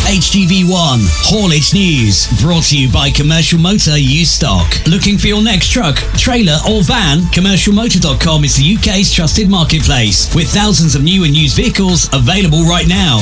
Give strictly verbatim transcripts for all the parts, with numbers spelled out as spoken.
H G V one Haulage News, brought to you by Commercial Motor Used Stock. Looking for your next truck, trailer or van? commercial motor dot com is the U K's trusted marketplace with thousands of new and used vehicles available right now.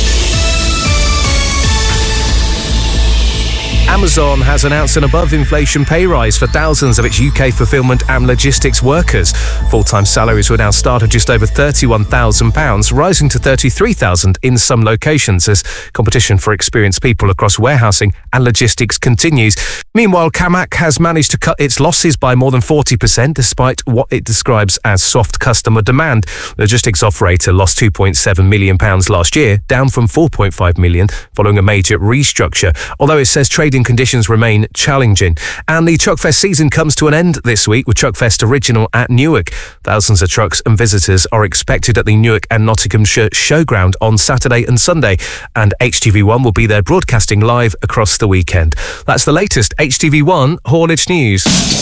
Amazon has announced an above-inflation pay rise for thousands of its U K fulfilment and logistics workers. Full-time salaries will now start at just over thirty-one thousand pounds, rising to thirty-three thousand pounds in some locations as competition for experienced people across warehousing and logistics continues. Meanwhile, Camac has managed to cut its losses by more than forty percent despite what it describes as soft customer demand. Logistics operator lost two point seven million pounds last year, down from four point five million pounds following a major restructure, although it says trading conditions remain challenging. And the Truckfest season comes to an end this week with Truckfest Original at Newark. Thousands of trucks and visitors are expected at the Newark and Nottinghamshire Showground on Saturday and Sunday, and H T V one will be there broadcasting live across the weekend. That's the latest H T V one Haulage News.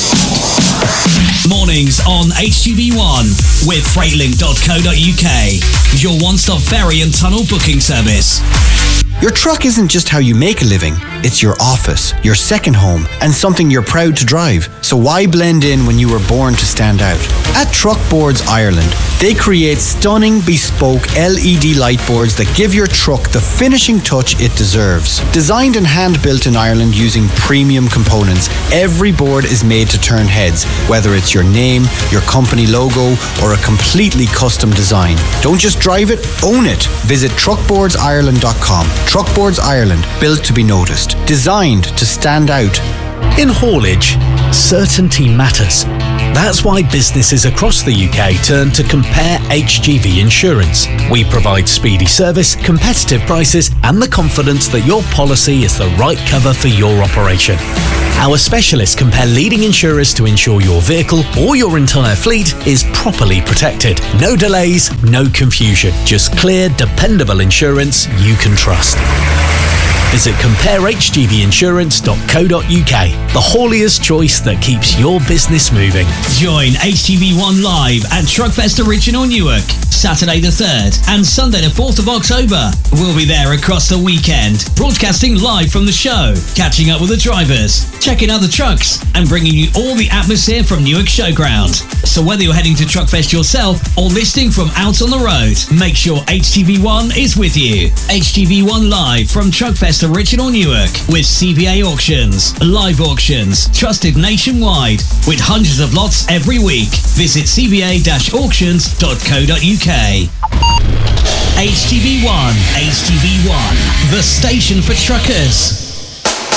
Mornings on H T V one with freightlink dot co dot U K, your one-stop ferry and tunnel booking service. Your truck isn't just how you make a living, it's your office, your second home, and something you're proud to drive. So why blend in when you were born to stand out? At Truckboards Ireland, they create stunning, bespoke L E D light boards that give your truck the finishing touch it deserves. Designed and hand-built in Ireland using premium components, every board is made to turn heads, whether it's your name, your company logo, or a completely custom design. Don't just drive it, own it. Visit truckboards ireland dot com. Truckboards Ireland, built to be noticed, designed to stand out. In haulage, certainty matters. That's why businesses across the U K turn to Compare H G V Insurance. We provide speedy service, competitive prices, and the confidence that your policy is the right cover for your operation. Our specialists compare leading insurers to ensure your vehicle or your entire fleet is properly protected. No delays, no confusion. Just clear, dependable insurance you can trust. Visit compare h g v insurance dot co dot U K, the haulier's choice that keeps your business moving. Join H T V one live at Truckfest Original Newark, Saturday the third and Sunday the fourth of October. We'll be there across the weekend, broadcasting live from the show, catching up with the drivers, checking out the trucks, and bringing you all the atmosphere from Newark Showground. So whether you're heading to Truckfest yourself or listening from out on the road, make sure H T V one is with you. H T V one live from Truckfest Original Newark with C V A Auctions, live auctions, trusted nationwide with hundreds of lots every week. Visit c v a dash auctions dot co dot U K. H T V one, H T V one, the station for truckers.